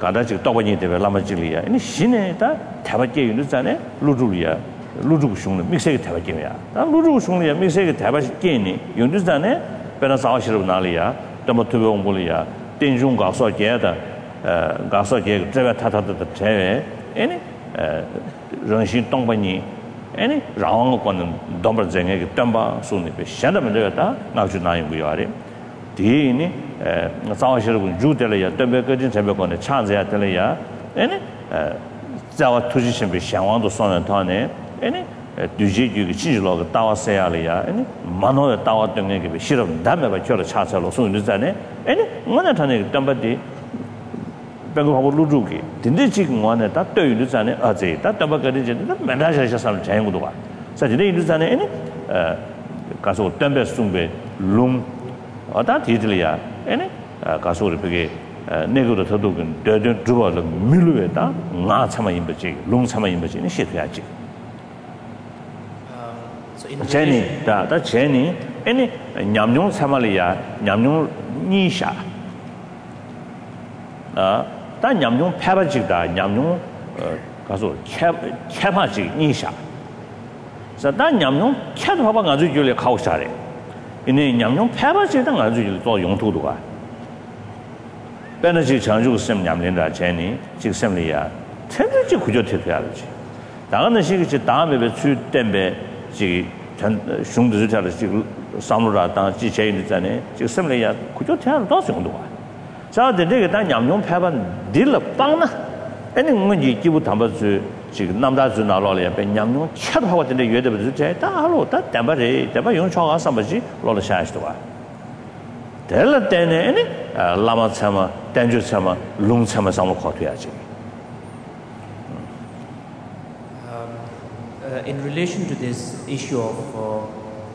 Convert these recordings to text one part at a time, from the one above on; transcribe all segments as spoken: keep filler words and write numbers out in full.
가다지 떡바니 되베 라마지리야 이니 신에다 대바게 유르자네 루루리야 루루고 슝네 믹세게 대바게야 다 루루고 슝네 믹세게 대바게니 유르자네 베나 사와시로 나리야 담토베옹 볼이야 땡중 가서게다 어 가서게 제가 타타다 제 에니 어 런신 떡바니 에니 라왕 거는 dom버쟁에 담바 소니베 샤다면 되겠다 나주 나인 거야래 디니 에 자와시르군 주들이야 담베거진 잡고네 찬자야 들이야 에네 에 자와 투지신비 상황도 손은 타네 에네 두지주기 진실로가 따와서야리야 에네 만호에 따왔던 게 싫어 담에가 저를 차차로 손을 에네 뭐나 타네 담바디 배고 루루기 딘데 지금 원에 다 떠유를 자네 아제 다 담바거리지 맨다샤샤 삼 자연구도 봐 사실은 이르 자네 에네 에 가서 담베 숭베 룸 어다 디들이야 에네 가서 그게 내고도 더도 그 두어를 밀루에다 나 참아 임버지 롱 참아 임버지는 시도야지 제니 다다 제니 에네 냠뇽 참말이야 냠뇽 니샤 아다 냠뇽 패바지다 냠뇽 가서 캐 캐바지 니샤 자다 냠뇽 캐도 봐봐 가지고 줄에 가오샤래 이네 냠뇽 패바지다 가지고 做用途的啊 베너지 장주 셈 냠린다 제니 지금 셈리야 천지 구조 태야지 나가는 시기 다음에 주 때문에 지 흉도 자를 지금 사무라 당 지체에 있잖아요 지금 셈리야 구조 태야는 더 정도가 자 근데 그 냠뇽 패반 딜러 빵나 아니 뭔지 기부 담아주 지금 남다주 나로래 배 냠뇽 차도 하고 근데 예대부터 제다 하로 다 담바래 담바 용초가 삼바지 로를 샤시도 와 될 때는 아니 라마 참아 땡주 참아 롱 참아 상로 커트야지. In relation to this issue of uh,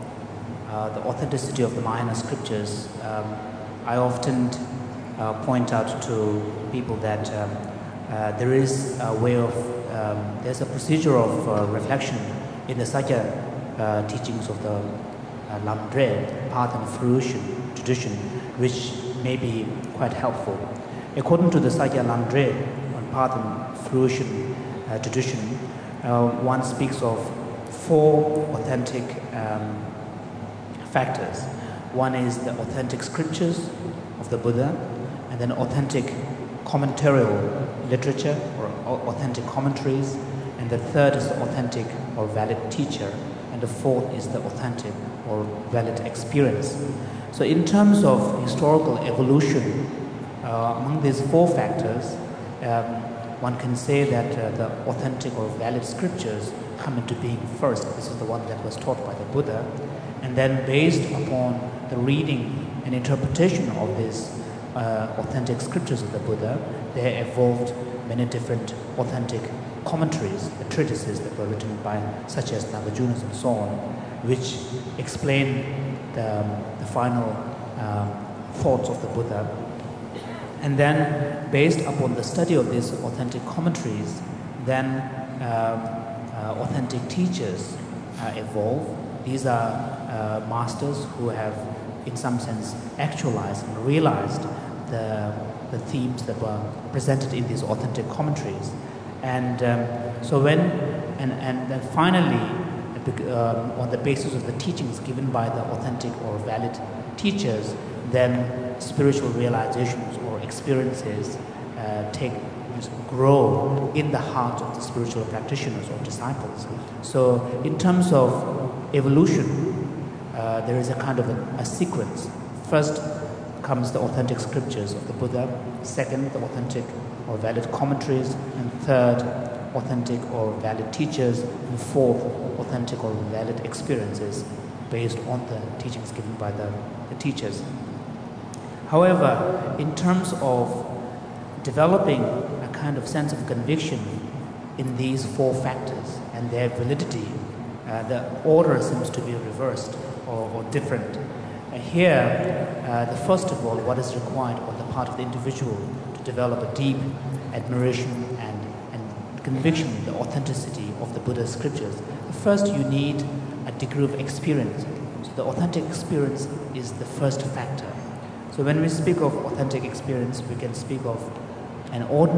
uh, the authenticity of the Mahayana scriptures, um, I often uh, point out to people that um, uh, there is a way of um, there's a procedure of uh, reflection in the Sakya uh, teachings of the uh, Lamdre, path and fruition tradition, which may be quite helpful. According to the Sakya Lamdre on path and fruition uh, tradition, uh, one speaks of four authentic um, factors. One is the authentic scriptures of the Buddha, and then authentic commentarial literature or authentic commentaries, and the third is the authentic or valid teacher, and the fourth is the authentic or valid experience. So in terms of historical evolution, uh, among these four factors, um, one can say that uh, the authentic or valid scriptures come into being first. This is the one that was taught by the Buddha. And then based upon the reading and interpretation of these uh, authentic scriptures of the Buddha, there evolved many different authentic commentaries, the treatises that were written by such as Nagarjunas and so on, which explain the, um, the final um, thoughts of the Buddha. And then, based upon the study of these authentic commentaries, then um, uh, authentic teachers uh, evolve. These are uh, masters who have, in some sense, actualized and realized the, the themes that were presented in these authentic commentaries. And um, so when, and, and then finally, um, on the basis of the teachings given by the authentic or valid teachers, then spiritual realizations or experiences uh, take grow in the heart of the spiritual practitioners or disciples. So in terms of evolution, uh, there is a kind of a, a sequence. First comes the authentic scriptures of the Buddha, second the authentic or valid commentaries, and third authentic or valid teachers, and fourth authentic or valid experiences based on the teachings given by the, the teachers. However, in terms of developing a kind of sense of conviction in these four factors and their validity, uh, the order seems to be reversed or, or different. Uh, here, uh, the first of all, what is required on the part of the individual to develop a deep admiration and, and conviction in the authenticity of the Buddha's scriptures, first you need a degree of experience. So the authentic experience is the first factor. So when we speak of authentic experience, we can speak of an ordinary